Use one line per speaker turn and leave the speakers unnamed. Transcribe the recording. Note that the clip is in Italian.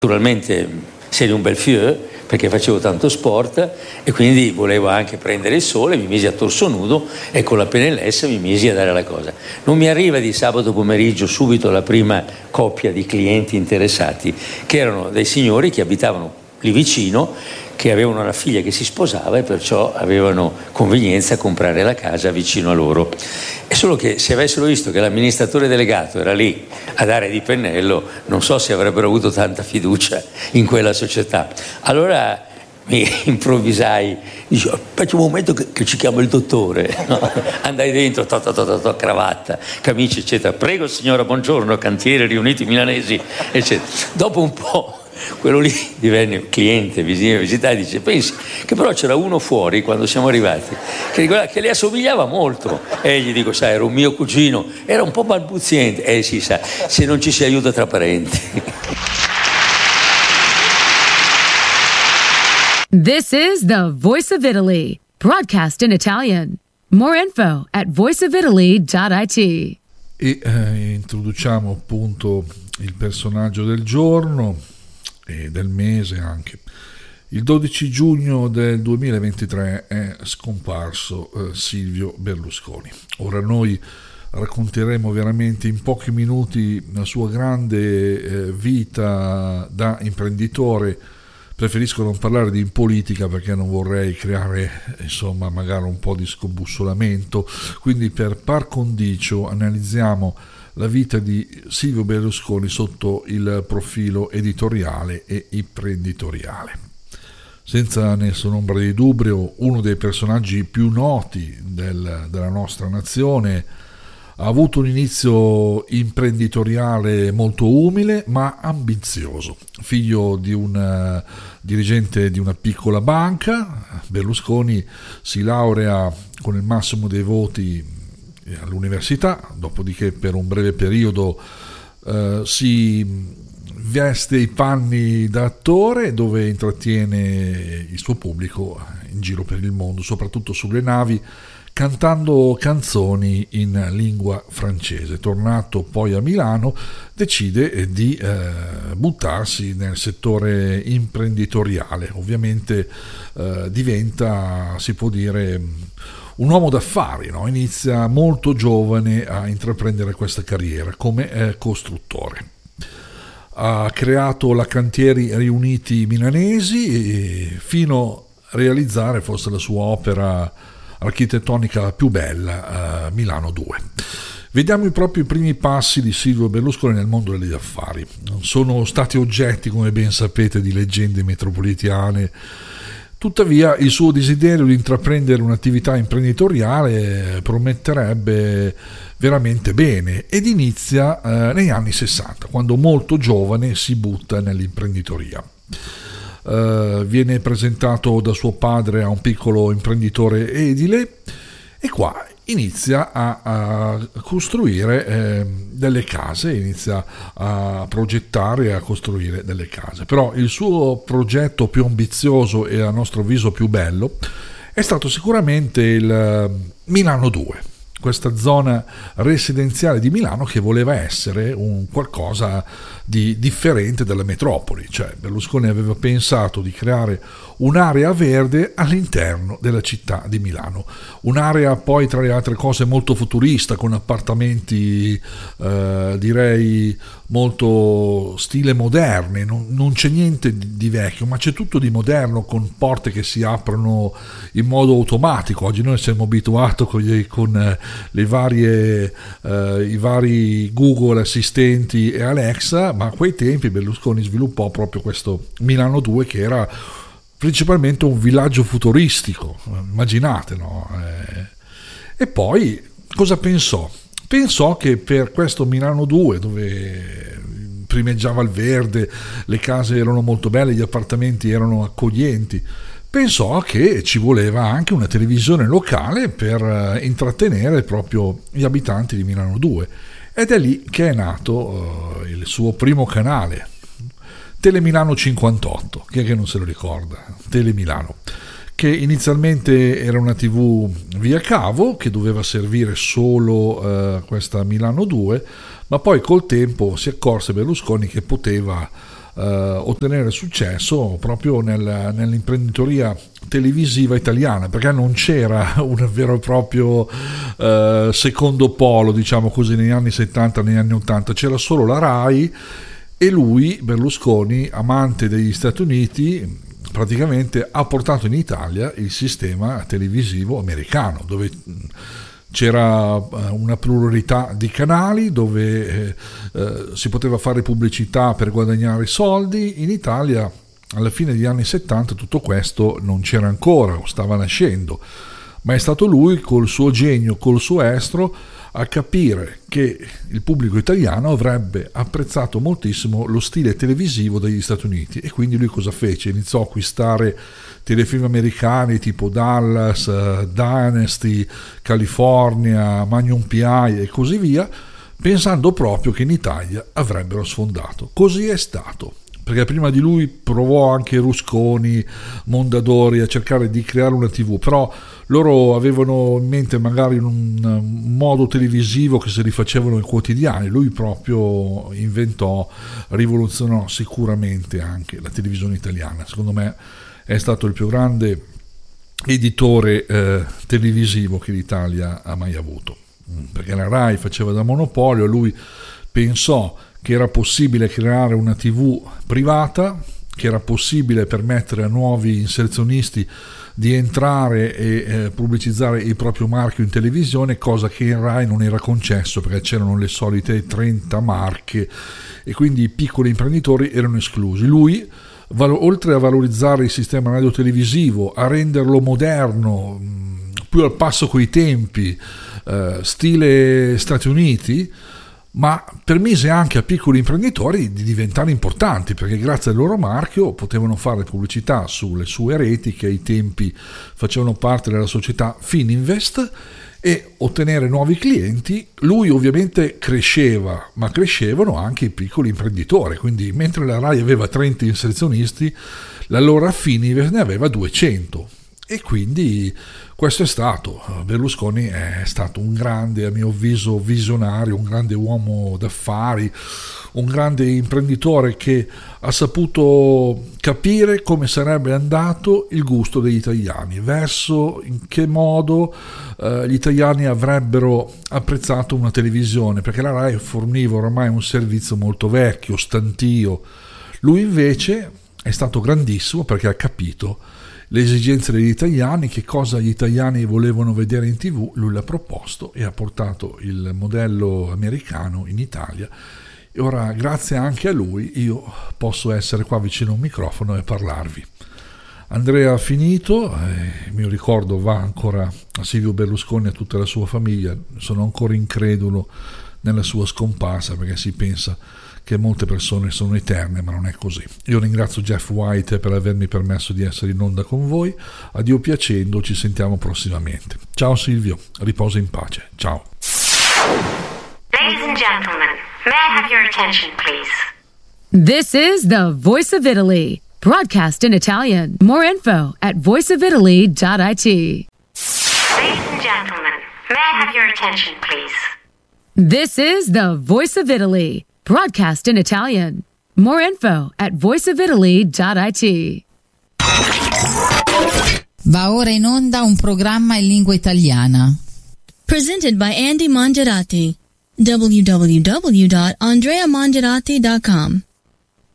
Naturalmente sei un bel fieu perché facevo tanto sport e quindi volevo anche prendere il sole, mi misi a torso nudo e con la pennellessa mi misi a dare la cosa. Non mi arriva di sabato pomeriggio subito la prima coppia di clienti interessati, che erano dei signori che abitavano lì vicino, che avevano una figlia che si sposava e perciò avevano convenienza a comprare la casa vicino a loro. È solo che se avessero visto che l'amministratore delegato era lì a dare di pennello, non so se avrebbero avuto tanta fiducia in quella società. Allora mi improvvisai, dicevo, facciamo un momento che ci chiama il dottore, no? Andai dentro, cravatta, camicia, eccetera. Prego signora, buongiorno, cantieri riuniti milanesi, eccetera. Dopo un po' quello lì divenne cliente, visitare, dice, pensi che però c'era uno fuori quando siamo arrivati che le assomigliava molto, e gli dico, sai, era un mio cugino, era un po' balbuziente, si sa, se non ci si aiuta tra parenti.
This is the Voice of Italy, broadcast in Italian. More info at voiceofitaly.it.
E introduciamo appunto il personaggio del giorno e del mese anche. Il 12 giugno del 2023 è scomparso Silvio Berlusconi. Ora noi racconteremo veramente in pochi minuti la sua grande vita da imprenditore. Preferisco non parlare di politica perché non vorrei creare magari un po' di scombussolamento, quindi per par condicio analizziamo la vita di Silvio Berlusconi sotto il profilo editoriale e imprenditoriale. Senza nessuna ombra di dubbio, uno dei personaggi più noti della nostra nazione, ha avuto un inizio imprenditoriale molto umile ma ambizioso. Figlio di un dirigente di una piccola banca, Berlusconi si laurea con il massimo dei voti all'università, dopodiché per un breve periodo si veste i panni da attore, dove intrattiene il suo pubblico in giro per il mondo, soprattutto sulle navi, cantando canzoni in lingua francese. Tornato poi a Milano, decide di buttarsi nel settore imprenditoriale. Ovviamente diventa, si può dire, un uomo d'affari, no? Inizia molto giovane a intraprendere questa carriera come costruttore. Ha creato la Cantieri Riuniti Milanesi fino a realizzare forse la sua opera architettonica più bella, Milano 2. Vediamo proprio i primi passi di Silvio Berlusconi nel mondo degli affari. Non sono stati oggetti, come ben sapete, di leggende metropolitane. Tuttavia il suo desiderio di intraprendere un'attività imprenditoriale prometterebbe veramente bene ed inizia negli anni 60, quando molto giovane si butta nell'imprenditoria. Viene presentato da suo padre a un piccolo imprenditore edile e qua inizia a costruire delle case, inizia a progettare e a costruire delle case. Però il suo progetto più ambizioso e a nostro avviso più bello è stato sicuramente il Milano 2, questa zona residenziale di Milano che voleva essere un qualcosa di differente dalla metropoli. Cioè Berlusconi aveva pensato di creare un'area verde all'interno della città di Milano, un'area poi tra le altre cose molto futurista, con appartamenti direi molto stile moderne, non c'è niente di vecchio, ma c'è tutto di moderno, con porte che si aprono in modo automatico. Oggi noi siamo abituati con i vari Google assistenti e Alexa, ma a quei tempi Berlusconi sviluppò proprio questo Milano 2 che era principalmente un villaggio futuristico, immaginate, no? E poi cosa pensò? Pensò che per questo Milano 2, dove primeggiava il verde, le case erano molto belle, gli appartamenti erano accoglienti, pensò che ci voleva anche una televisione locale per intrattenere proprio gli abitanti di Milano 2. Ed è lì che è nato il suo primo canale, Telemilano 58, chi è che non se lo ricorda? Telemilano, che inizialmente era una TV via cavo che doveva servire solo questa Milano 2, ma poi col tempo si accorse Berlusconi che poteva ottenere successo proprio nell'imprenditoria televisiva italiana, perché non c'era un vero e proprio secondo polo, diciamo così, negli anni 70, negli anni 80, c'era solo la RAI, e lui, Berlusconi, amante degli Stati Uniti, praticamente ha portato in Italia il sistema televisivo americano, dove c'era una pluralità di canali, dove si poteva fare pubblicità per guadagnare soldi. In Italia alla fine degli anni 70 tutto questo non c'era ancora, stava nascendo, ma è stato lui col suo genio, col suo estro, a capire che il pubblico italiano avrebbe apprezzato moltissimo lo stile televisivo degli Stati Uniti, e quindi lui cosa fece? Iniziò a acquistare telefilm americani tipo Dallas, Dynasty, California, Magnum P.I. e così via, pensando proprio che in Italia avrebbero sfondato. Così è stato, perché prima di lui provò anche Rusconi, Mondadori a cercare di creare una TV, però loro avevano in mente magari un modo televisivo che si rifacevano i quotidiani. Lui proprio inventò, rivoluzionò sicuramente anche la televisione italiana. Secondo me è stato il più grande editore televisivo che l'Italia ha mai avuto, perché la RAI faceva da monopolio, lui pensò che era possibile creare una TV privata, che era possibile permettere a nuovi inserzionisti di entrare e pubblicizzare il proprio marchio in televisione, cosa che in RAI non era concesso, perché c'erano le solite 30 marche e quindi i piccoli imprenditori erano esclusi. Lui, oltre a valorizzare il sistema radiotelevisivo, a renderlo moderno, più al passo coi tempi, stile Stati Uniti, ma permise anche a piccoli imprenditori di diventare importanti, perché grazie al loro marchio potevano fare pubblicità sulle sue reti, che ai tempi facevano parte della società Fininvest, e ottenere nuovi clienti. Lui ovviamente cresceva, ma crescevano anche i piccoli imprenditori, quindi mentre la RAI aveva 30 inserzionisti, l'allora Fininvest ne aveva 200. E quindi questo è stato. Berlusconi è stato un grande, a mio avviso, visionario, un grande uomo d'affari, un grande imprenditore che ha saputo capire come sarebbe andato il gusto degli italiani, verso in che modo gli italiani avrebbero apprezzato una televisione, perché la RAI forniva ormai un servizio molto vecchio, stantio. Lui invece è stato grandissimo, perché ha capito le esigenze degli italiani, che cosa gli italiani volevano vedere in TV. Lui l'ha proposto e ha portato il modello americano in Italia, e ora grazie anche a lui io posso essere qua vicino a un microfono e parlarvi. Andrea ha finito, il mio ricordo va ancora a Silvio Berlusconi e a tutta la sua famiglia. Sono ancora incredulo nella sua scomparsa, perché si pensa che molte persone sono eterne, ma non è così. Io ringrazio Jeff White per avermi permesso di essere in onda con voi. A Dio piacendo, ci sentiamo prossimamente. Ciao Silvio, riposa in pace. Ciao.
Ladies and gentlemen, may I have your attention, please?
This is the Voice of Italy, broadcast in Italian. More info at voiceofitaly.it.
Ladies and gentlemen, may I have your attention, please?
This is the Voice of Italy, broadcast in Italian. More info at voiceofitaly.it.
Va ora in onda un programma in lingua italiana.
Presented by Andy Mangiarati. www.andreamangiarati.com